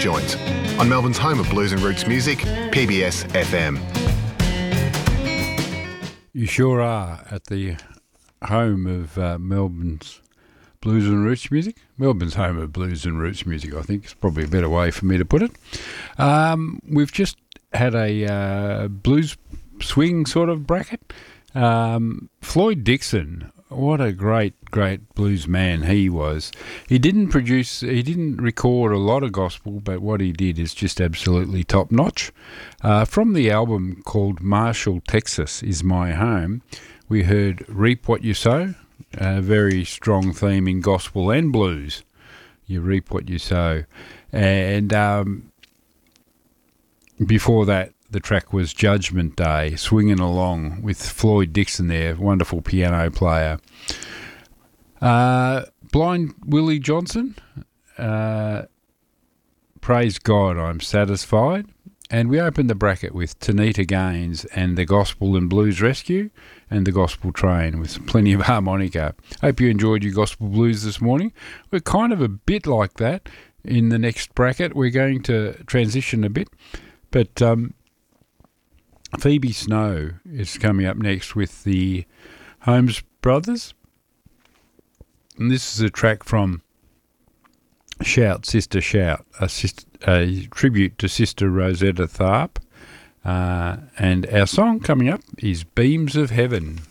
Joint on Melbourne's home of blues and roots music, PBS FM. You sure are at the home of Melbourne's blues and roots music. Melbourne's home of blues and roots music, I think, is probably a better way for me to put it. We've just had a blues swing sort of bracket. Floyd Dixon, what a great blues man he was. He didn't record a lot of gospel, but what he did is just absolutely top notch. From the album called Marshall, Texas is My Home, we heard Reap What You Sow, a very strong theme in gospel and blues. You reap what you sow. And before that, the track was Judgment Day, Swinging Along, with Floyd Dixon there, wonderful piano player. Blind Willie Johnson, Praise God, I'm Satisfied. And we opened the bracket with Tanita Gaines and the Gospel and Blues Rescue and the Gospel Train with plenty of harmonica. Hope you enjoyed your gospel blues this morning. We're kind of a bit like that in the next bracket. We're going to transition a bit, but Phoebe Snow is coming up next with the Holmes Brothers. And this is a track from Shout, Sister Shout, a tribute to Sister Rosetta Tharpe. And our song coming up is Beams of Heaven.